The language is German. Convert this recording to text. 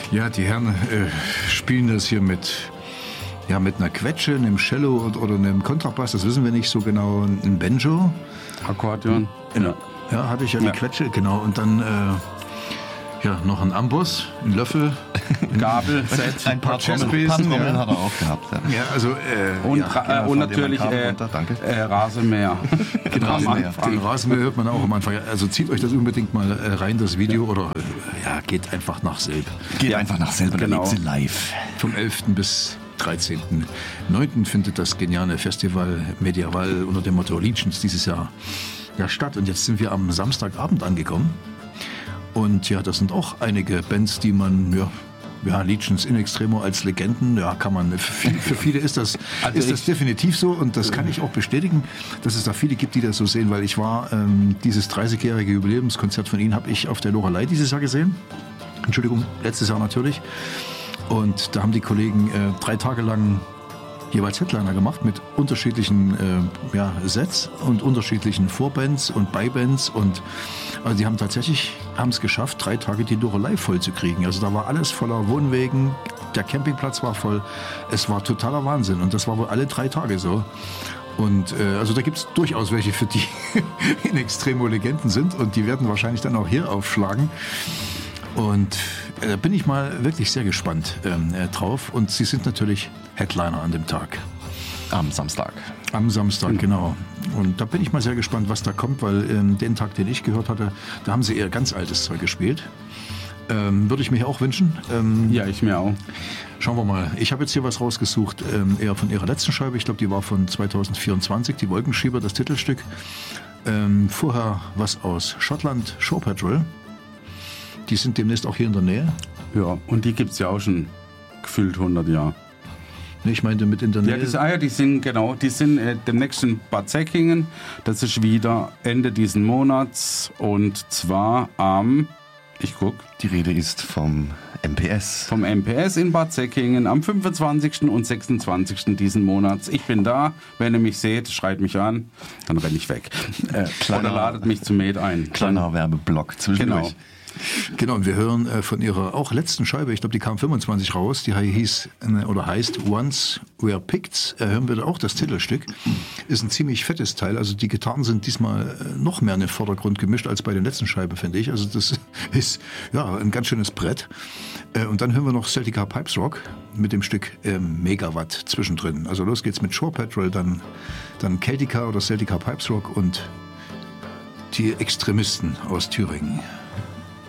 Ja, die Herren spielen das hier mit einer Quetsche, einem Cello oder einem Kontrabass, das wissen wir nicht so genau, ein Banjo. Akkordeon. Ja, hatte ich ja die Quetsche, genau. Und dann noch ein Amboss, ein Löffel, Gabel, ein paar Trommeln hat er auch gehabt. Ja, also und natürlich Rasenmäher. Genau, den Rasenmäher hört man auch am Anfang. Also zieht euch das unbedingt mal rein, das Video, oder geht einfach nach Selb. Einfach nach Selb, genau. Live. Vom 11. bis 13.09. findet das geniale Festival Medieval unter dem Motto Legions dieses Jahr statt. Und jetzt sind wir am Samstagabend angekommen. Und das sind auch einige Bands, die man, Legions in Extremo als Legenden, kann man, für viele ist das definitiv so, und das kann ich auch bestätigen, dass es da viele gibt, die das so sehen, weil ich war, dieses 30-jährige Jubiläumskonzert von ihnen habe ich auf der Loreley dieses Jahr gesehen. Entschuldigung, letztes Jahr natürlich. Und da haben die Kollegen 3 Tage lang jeweils Headliner gemacht mit unterschiedlichen Sets und unterschiedlichen Vorbands und Beibands, und also die haben es geschafft, 3 Tage die Loreley voll zu kriegen. Also da war alles voller Wohnwegen, der Campingplatz war voll, es war totaler Wahnsinn, und das war wohl alle 3 Tage so. Und also da gibt es durchaus welche, für die in Extremo Legenden sind, und die werden wahrscheinlich dann auch hier aufschlagen. Und da bin ich mal wirklich sehr gespannt drauf. Und sie sind natürlich Headliner an dem Tag. Am Samstag. Am Samstag, genau. Und da bin ich mal sehr gespannt, was da kommt, weil den Tag, den ich gehört hatte, da haben sie eher ganz altes Zeug gespielt. Würde ich mir auch wünschen. Ja, ich mir auch. Schauen wir mal. Ich habe jetzt hier was rausgesucht, eher von ihrer letzten Scheibe. Ich glaube, die war von 2024, die Wolkenschieber, das Titelstück. Vorher was aus Schottland, Shore Patrol. Die sind demnächst auch hier in der Nähe. Ja, und die gibt es ja auch schon gefühlt 100 Jahre. Ich meinte mit in der Nähe. Die sind demnächst in Bad Säckingen. Das ist wieder Ende diesen Monats, und zwar die Rede ist vom MPS. Vom MPS in Bad Säckingen am 25. und 26. diesen Monats. Ich bin da. Wenn ihr mich seht, schreit mich an, dann renne ich weg. Oder ladet mich zum Med ein. Kleiner Werbeblock zwischendurch. Genau, und wir hören von ihrer auch letzten Scheibe, ich glaube, die kam 25 raus, die heißt Once We're Picked, hören wir da auch das Titelstück. Ist ein ziemlich fettes Teil, also die Gitarren sind diesmal noch mehr in den Vordergrund gemischt als bei der letzten Scheibe, finde ich. Also das ist ein ganz schönes Brett. Und dann hören wir noch Celtica Pipes Rock mit dem Stück Megawatt zwischendrin. Also los geht's mit Shore Patrol, dann Celtica oder Celtica Pipes Rock und die Extremisten aus Thüringen.